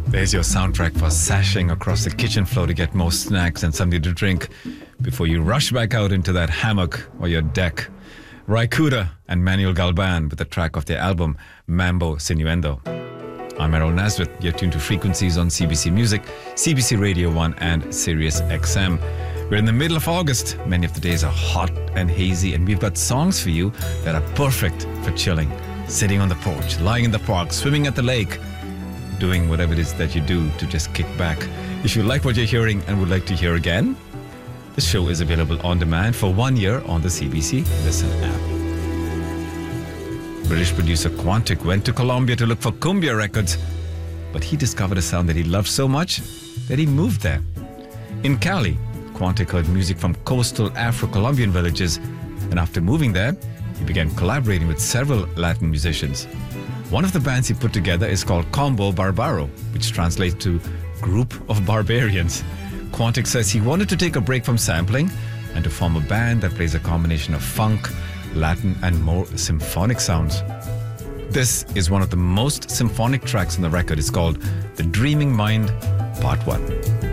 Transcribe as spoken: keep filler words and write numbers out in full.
There's your soundtrack for sashing across the kitchen floor to get more snacks and something to drink before you rush back out into that hammock or your deck. Raikuda and Manuel Galban with the track of their album Mambo Sinuendo. I'm Errol Naswith. You're tuned to Frequencies on C B C Music, C B C Radio one and Sirius X M. We're in the middle of August. Many of the days are hot and hazy, and we've got songs for you that are perfect for chilling, sitting on the porch, lying in the park, swimming at the lake, doing whatever it is that you do to just kick back. If you like what you're hearing and would like to hear again, the show is available on demand for one year on the C B C Listen app. British producer Quantic went to Colombia to look for cumbia records, but he discovered a sound that he loved so much that he moved there. In Cali, Quantic heard music from coastal Afro-Colombian villages, and after moving there, he began collaborating with several Latin musicians. One of the bands he put together is called Combo Barbaro, which translates to Group of Barbarians. Quantic says he wanted to take a break from sampling and to form a band that plays a combination of funk, Latin, and more symphonic sounds. This is one of the most symphonic tracks on the record. It's called The Dreaming Mind, Part one.